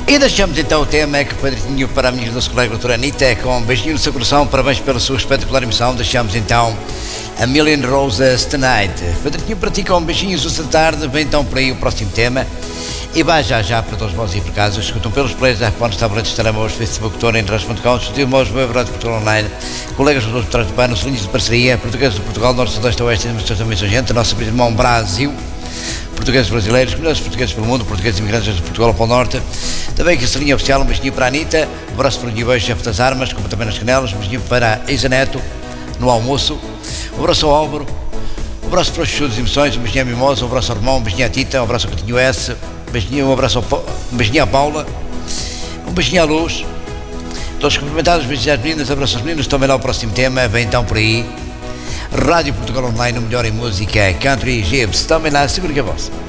E deixamos então o tema que padrinho para a minha doce colega doutora Anitta, com um beijinho no seu coração, parabéns pela sua espetacular emissão. Deixamos então a Million Roses Tonight. Padrinho para ti, com um beijinho da tarde. Vem então por aí o próximo tema. E vai já para todos vós e por casa, escutam pelos players da iPhones, tablets, telemóveis, Facebook, Twitter, Internet.com, dispositivo móveis, web, rádio, Portugal Online, colegas dos outros trás do pano, linhas de parceria, portugueses de Portugal, Norte, Sudeste, Oeste, e também são gente, a nossa irmão Brasil, portugueses brasileiros, melhores portugueses pelo mundo, portugueses imigrantes de Portugal ao Polo Norte. Também aqui essa linha oficial, um beijinho para a Anitta, um abraço para o Guibeiro, chefe das armas, como também nas canelas, um beijinho para a Isa Neto, no almoço, um abraço ao Álvaro, um abraço para os Chudos e Emoções, um beijinho à Mimosa, um abraço ao Romão, um beijinho à Tita, um abraço ao Catinho S, um beijinho, um abraço um beijinho à Paula, um beijinho à Luz, todos cumprimentados, beijinhos às meninas, abraço aos meninos. Também lá o próximo tema, vem então por aí, Rádio Portugal Online, o melhor em música, country e gibbs. Também lá, segura que é a vossa.